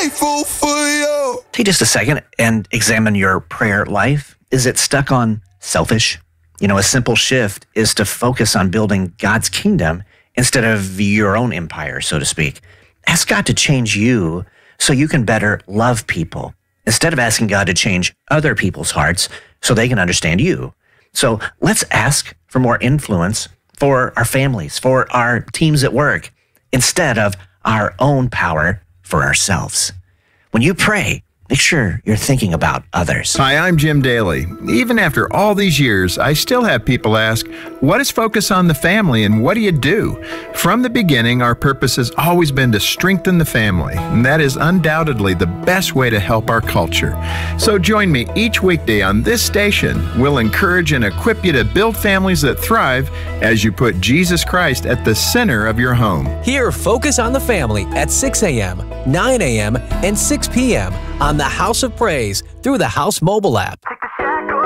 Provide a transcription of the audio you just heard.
grateful for you. Take just a second and examine your prayer life. Is it stuck on selfish? A simple shift is to focus on building God's kingdom instead of your own empire, so to speak. Ask God to change you so you can better love people instead of asking God to change other people's hearts so they can understand you. So let's ask for more influence for our families, for our teams at work, instead of our own power for ourselves. When you pray, make sure you're thinking about others. Hi, I'm Jim Daly. Even after all these years, I still have people ask, what is Focus on the Family and what do you do? From the beginning, our purpose has always been to strengthen the family, and that is undoubtedly the best way to help our culture. So join me each weekday on this station. We'll encourage and equip you to build families that thrive as you put Jesus Christ at the center of your home. Hear Focus on the Family at 6 a.m., 9 a.m., and 6 p.m. on the House of Praise through the House mobile app.